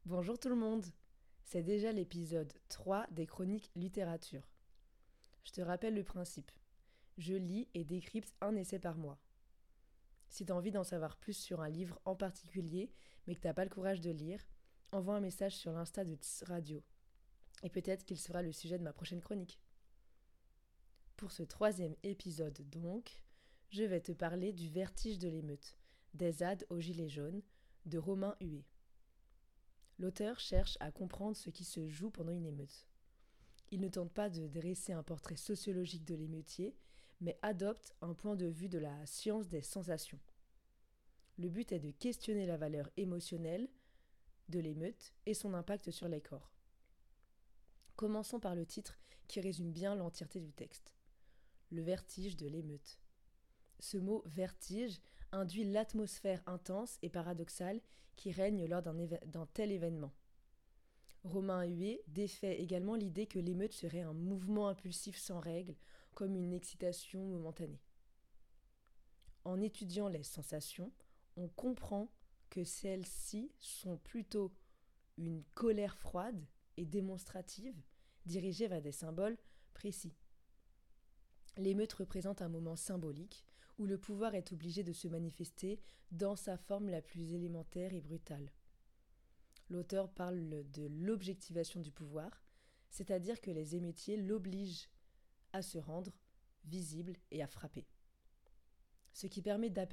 Bonjour tout le monde. C'est déjà l'épisode 3 des chroniques littérature. Je te rappelle le principe. Je lis et décrypte un essai par mois. Si tu as envie d'en savoir plus sur un livre en particulier, mais que t'as pas le courage de lire, envoie un message sur l'Insta de Tss Radio. Et peut-être qu'il sera le sujet de ma prochaine chronique. Pour ce troisième épisode donc, je vais te parler du vertige de l'émeute, des ZAD aux gilets jaunes, de Romain Huet. L'auteur cherche à comprendre ce qui se joue pendant une émeute. Il ne tente pas de dresser un portrait sociologique de l'émeutier, mais adopte un point de vue de la science des sensations. Le but est de questionner la valeur émotionnelle de l'émeute et son impact sur les corps. Commençons par le titre qui résume bien l'entièreté du texte. Le vertige de l'émeute. Ce mot vertige induit l'atmosphère intense et paradoxale qui règne lors d'un tel événement. Romain Huet défait également l'idée que l'émeute serait un mouvement impulsif sans règle, comme une excitation momentanée. En étudiant les sensations, on comprend que celles-ci sont plutôt une colère froide et démonstrative, dirigée vers des symboles précis. L'émeute représente un moment symbolique où le pouvoir est obligé de se manifester dans sa forme la plus élémentaire et brutale. L'auteur parle de l'objectivation du pouvoir, c'est-à-dire que les émeutiers l'obligent à se rendre visible et à frapper. Ce qui permet